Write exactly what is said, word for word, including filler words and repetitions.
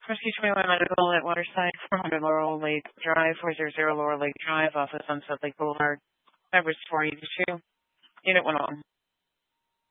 Rescue twenty-one Medical at Waterside, four hundred Laurel Lake Drive, four hundred Laurel Lake Drive, off of Sunset Lake Boulevard. Numbers four eighty-two. Unit one oh one.